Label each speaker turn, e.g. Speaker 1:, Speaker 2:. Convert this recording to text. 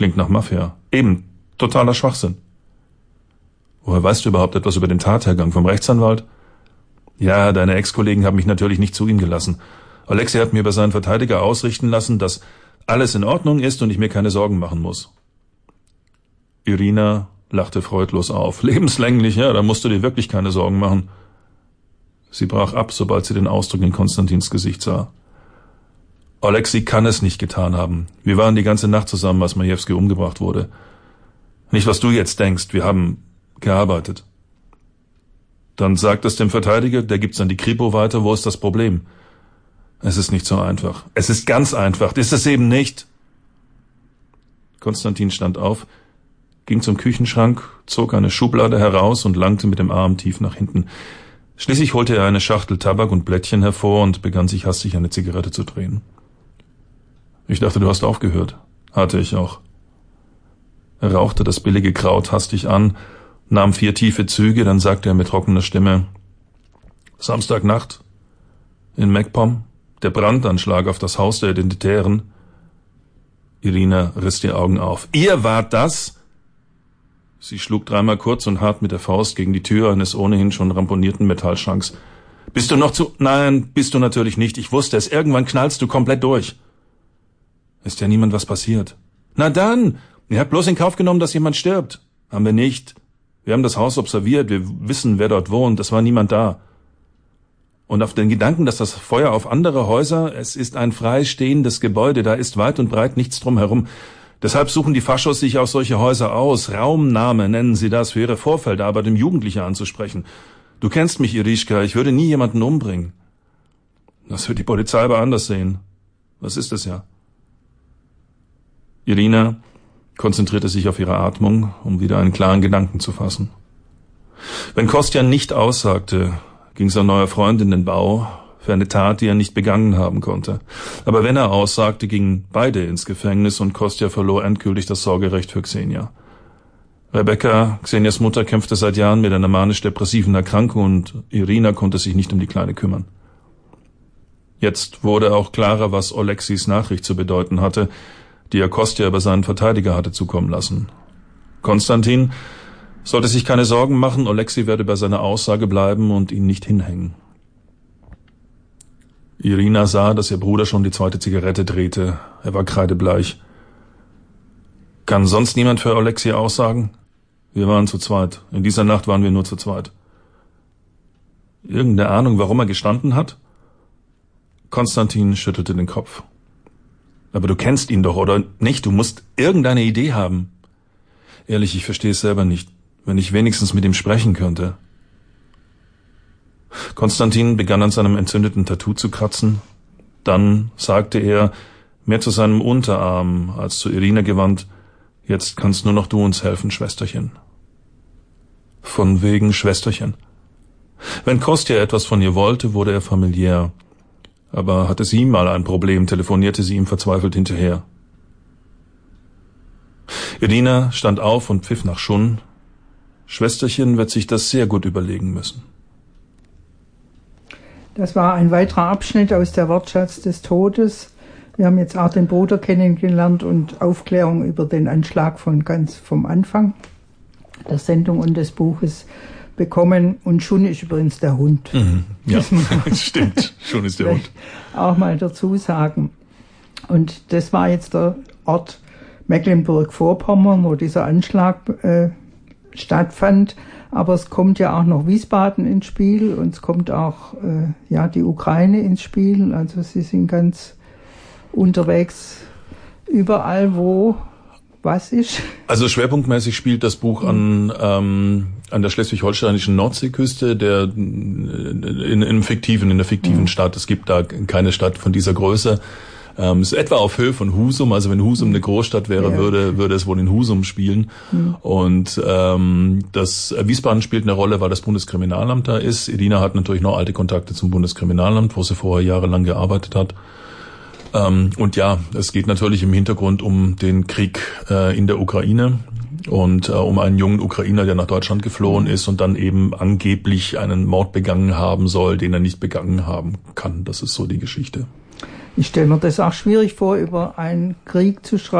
Speaker 1: Klingt nach Mafia. Eben, totaler Schwachsinn. Woher weißt du überhaupt etwas über den Tathergang? Vom Rechtsanwalt? Ja, deine Ex-Kollegen haben mich natürlich nicht zu ihm gelassen. Alexei hat mir über seinen Verteidiger ausrichten lassen, dass alles in Ordnung ist und ich mir keine Sorgen machen muss. Irina lachte freudlos auf. Lebenslänglich, ja, da musst du dir wirklich keine Sorgen machen. Sie brach ab, sobald sie den Ausdruck in Konstantins Gesicht sah. Alexei kann es nicht getan haben. Wir waren die ganze Nacht zusammen, als Majewski umgebracht wurde. Nicht, was du jetzt denkst, wir haben gearbeitet. Dann sagt es dem Verteidiger, der gibt's an die Kripo weiter, wo ist das Problem? Es ist nicht so einfach. Es ist ganz einfach, ist es eben nicht. Konstantin stand auf, ging zum Küchenschrank, zog eine Schublade heraus und langte mit dem Arm tief nach hinten. Schließlich holte er eine Schachtel Tabak und Blättchen hervor und begann sich hastig eine Zigarette zu drehen. Ich dachte, du hast aufgehört. Hatte ich auch. Er rauchte das billige Kraut hastig an, nahm 4 tiefe Züge, dann sagte er mit trockener Stimme: Samstagnacht in MacPom, der Brandanschlag auf das Haus der Identitären. Irina riss die Augen auf. Ihr wart das? Sie schlug 3-mal kurz und hart mit der Faust gegen die Tür eines ohnehin schon ramponierten Metallschranks. Bist du noch zu... Nein, bist du natürlich nicht. Ich wusste es. Irgendwann knallst du komplett durch. Ist ja niemand was passiert. Na dann, ihr habt bloß in Kauf genommen, dass jemand stirbt. Haben wir nicht. Wir haben das Haus observiert. Wir wissen, wer dort wohnt. Es war niemand da. Und auf den Gedanken, dass das Feuer auf andere Häuser... Es ist ein freistehendes Gebäude. Da ist weit und breit nichts drumherum. Deshalb suchen die Faschos sich auch solche Häuser aus. Raumname nennen sie das, für ihre Vorfeldarbeit, um Jugendliche anzusprechen. Du kennst mich, Irischka, ich würde nie jemanden umbringen. Das wird die Polizei aber anders sehen. Was ist es ja? Irina konzentrierte sich auf ihre Atmung, um wieder einen klaren Gedanken zu fassen. Wenn Kostja nicht aussagte, ging sein neuer Freund in den Bau für eine Tat, die er nicht begangen haben konnte. Aber wenn er aussagte, gingen beide ins Gefängnis und Kostja verlor endgültig das Sorgerecht für Xenia. Rebecca, Xenias Mutter, kämpfte seit Jahren mit einer manisch-depressiven Erkrankung und Irina konnte sich nicht um die Kleine kümmern. Jetzt wurde auch klarer, was Alexeis Nachricht zu bedeuten hatte, die er Kostja über seinen Verteidiger hatte zukommen lassen. Konstantin sollte sich keine Sorgen machen, Alexei werde bei seiner Aussage bleiben und ihn nicht hinhängen. Irina sah, dass ihr Bruder schon die 2. Zigarette drehte. Er war kreidebleich. Kann sonst niemand für Alexei aussagen? Wir waren zu zweit. In dieser Nacht waren wir nur zu zweit. Irgendeine Ahnung, warum er gestanden hat? Konstantin schüttelte den Kopf. Aber du kennst ihn doch, oder nicht? Du musst irgendeine Idee haben. Ehrlich, ich verstehe es selber nicht. Wenn ich wenigstens mit ihm sprechen könnte. Konstantin begann an seinem entzündeten Tattoo zu kratzen. Dann sagte er, mehr zu seinem Unterarm als zu Irina gewandt, jetzt kannst nur noch du uns helfen, Schwesterchen. Von wegen Schwesterchen. Wenn Kostja etwas von ihr wollte, wurde er familiär. Aber hatte sie mal ein Problem, telefonierte sie ihm verzweifelt hinterher. Irina stand auf und pfiff nach Schun. Schwesterchen wird sich das sehr gut überlegen müssen.
Speaker 2: Das war ein weiterer Abschnitt aus der Wortschatz des Todes. Wir haben jetzt auch den Bruder kennengelernt und Aufklärung über den Anschlag von ganz vom Anfang der Sendung und des Buches bekommen. Und Schun ist übrigens der Hund.
Speaker 1: Ja, stimmt. Schun ist der Hund.
Speaker 2: Auch mal dazu sagen. Und das war jetzt der Ort Mecklenburg-Vorpommern, wo dieser Anschlag stattfand. Aber es kommt ja auch noch Wiesbaden ins Spiel und es kommt auch die Ukraine ins Spiel. Also sie sind ganz unterwegs überall, wo was ist.
Speaker 1: Also schwerpunktmäßig spielt das Buch an der schleswig-holsteinischen Nordseeküste, in der fiktiven Stadt. Es gibt da keine Stadt von dieser Größe. Ist etwa auf Höhe von Husum, also wenn Husum eine Großstadt wäre, würde es wohl in Husum spielen. Und das Wiesbaden spielt eine Rolle, weil das Bundeskriminalamt da ist. Irina hat natürlich noch alte Kontakte zum Bundeskriminalamt, wo sie vorher jahrelang gearbeitet hat. Und ja, es geht natürlich im Hintergrund um den Krieg in der Ukraine und um einen jungen Ukrainer, der nach Deutschland geflohen ist und dann eben angeblich einen Mord begangen haben soll, den er nicht begangen haben kann. Das ist so die Geschichte.
Speaker 2: Ich stelle mir das auch schwierig vor, über einen Krieg zu schreiben.